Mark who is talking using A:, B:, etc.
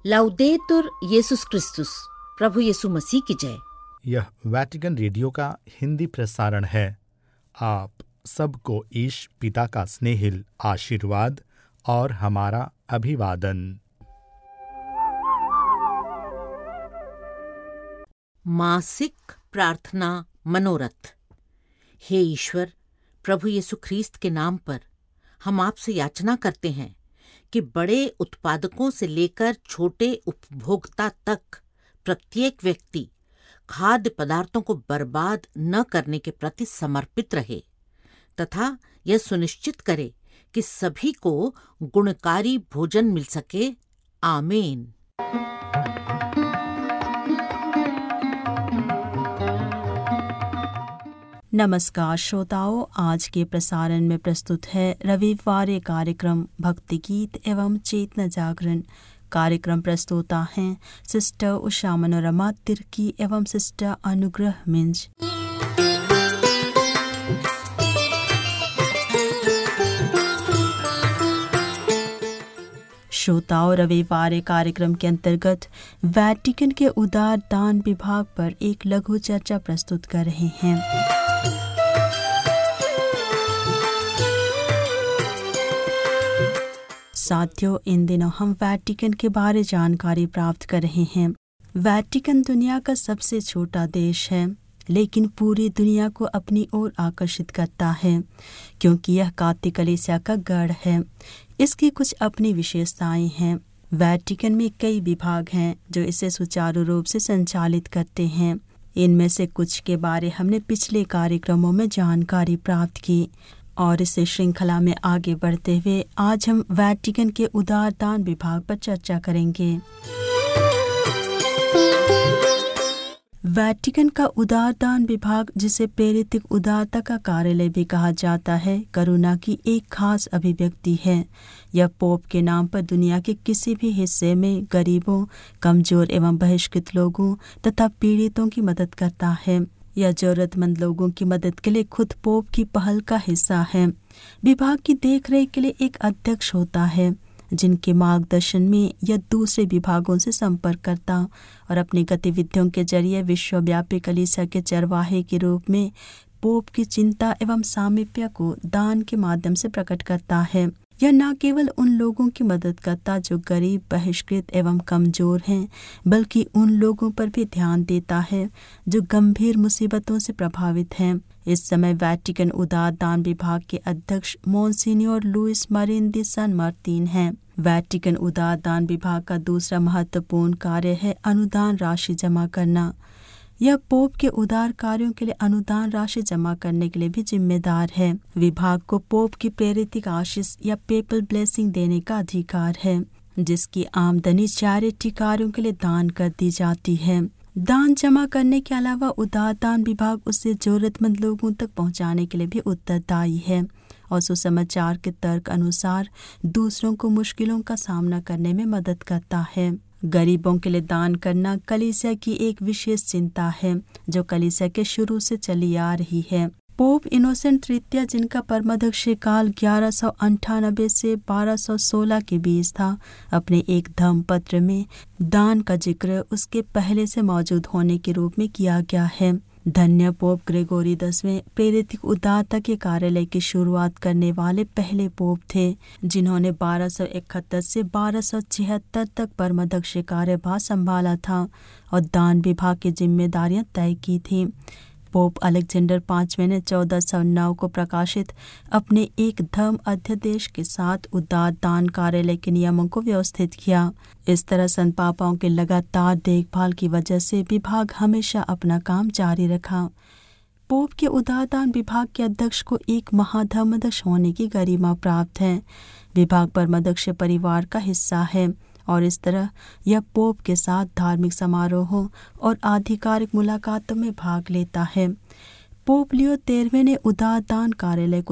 A: लाउदेतुर येसुस क्रिस्तुस, प्रभु यीशु मसीह की जय।
B: यह वैटिकन रेडियो का हिंदी प्रसारण है। आप सबको ईश पिता का स्नेहिल आशीर्वाद और हमारा अभिवादन।
A: मासिक प्रार्थना मनोरथ। हे ईश्वर, प्रभु यीशु ख्रीस्त के नाम पर हम आपसे याचना करते हैं कि बड़े उत्पादकों से लेकर छोटे उपभोक्ता तक प्रत्येक व्यक्ति खाद्य पदार्थों को बर्बाद न करने के प्रति समर्पित रहे तथा यह सुनिश्चित करे कि सभी को गुणकारी भोजन मिल सके। आमीन।
C: नमस्कार श्रोताओं, आज के प्रसारण में प्रस्तुत है रविवार कार्यक्रम भक्ति गीत एवं चेतना जागरण। कार्यक्रम प्रस्तुता हैं सिस्टर उषा मनोरमा तिर्की एवं सिस्टर अनुग्रह मिंज। श्रोताओं, रविवार कार्यक्रम के अंतर्गत वैटिकन के उदार दान विभाग पर एक लघु चर्चा प्रस्तुत कर रहे हैं। साथियों, इन दिनों हम वैटिकन के बारे जानकारी प्राप्त कर रहे हैं। वैटिकन दुनिया का सबसे छोटा देश है, लेकिन पूरी दुनिया को अपनी ओर आकर्षित करता है क्योंकि यह कातिक कलीसिया का गढ़ है। इसकी कुछ अपनी विशेषताएं हैं। वैटिकन में कई विभाग हैं जो इसे सुचारू रूप से संचालित करते हैं। इनमें से कुछ के बारे हमने पिछले कार्यक्रमों में जानकारी प्राप्त की और इस श्रृंखला में आगे बढ़ते हुए आज हम वैटिकन के उदार दान विभाग पर चर्चा करेंगे। वैटिकन का उदार दान विभाग, जिसे प्रेरित उदारता का कार्यालय भी कहा जाता है, करुणा की एक खास अभिव्यक्ति है। यह पोप के नाम पर दुनिया के किसी भी हिस्से में गरीबों, कमजोर एवं बहिष्कृत लोगों तथा पीड़ितों की मदद करता है। यह जरूरतमंद लोगों की मदद के लिए खुद पोप की पहल का हिस्सा है। विभाग की देखरेख के लिए एक अध्यक्ष होता है, जिनके मार्गदर्शन में यह दूसरे विभागों से संपर्क करता और अपनी गतिविधियों के जरिए विश्वव्यापी कलीसिया के चरवाहे के रूप में पोप की चिंता एवं सामीप्य को दान के माध्यम से प्रकट करता है। यह न केवल उन लोगों की मदद करता जो गरीब, बहिष्कृत एवं कमजोर हैं, बल्कि उन लोगों पर भी ध्यान देता है जो गंभीर मुसीबतों से प्रभावित हैं। इस समय वैटिकन उदार दान विभाग के अध्यक्ष मोनसिन्योर लुइस मरीन दी सन मार्टिन हैं। वैटिकन उदार दान विभाग का दूसरा महत्वपूर्ण कार्य है अनुदान राशि जमा करना। यह पोप के उदार कार्यों के लिए अनुदान राशि जमा करने के लिए भी जिम्मेदार है। विभाग को पोप की प्रेरित आशीष या पेपल ब्लेसिंग देने का अधिकार है, जिसकी आमदनी चैरिटी कार्यों के लिए दान कर दी जाती है। दान जमा करने के अलावा उदार दान विभाग उसे जरूरतमंद लोगों तक पहुंचाने के लिए भी उत्तरदायी है और सुसमाचार के तर्क अनुसार दूसरों को मुश्किलों का सामना करने में मदद करता है। गरीबों के लिए दान करना कलीसिया की एक विशेष चिंता है जो कलीसिया के शुरू से चली आ रही है। पोप इनोसेंट तृतीय, जिनका परमाध्यक्ष काल 1198 से 1216 के बीच था, अपने एक धम्म पत्र में दान का जिक्र उसके पहले से मौजूद होने के रूप में किया गया है। धन्य पोप ग्रेगोरी 10वें प्रेरित उदारता के कार्यालय की शुरुआत करने वाले पहले पोप थे, जिन्होंने 1271 से 1276 तक परमाध्यक्ष कार्यभार संभाला था और दान विभाग की जिम्मेदारियां तय की थी। पोप अलेक्जेंडर 5वें ने 1409 को प्रकाशित अपने एक धर्म अध्यादेश के साथ उदार दान कार्यालय के नियमों को व्यवस्थित किया। इस तरह संत पापाओं के लगातार देखभाल की वजह से विभाग हमेशा अपना काम जारी रखा। पोप के उदार दान विभाग के अध्यक्ष को एक महाधर्माध्यक्ष होने की गरिमा प्राप्त है। विभाग परमाध्यक्ष परिवार का हिस्सा है और इस तरह यह पोप के साथ धार्मिक समारोहों और आधिकारिक मुलाकातों में भाग लेता है। पोप लियो 13वें ने उदार दान कार्यालय को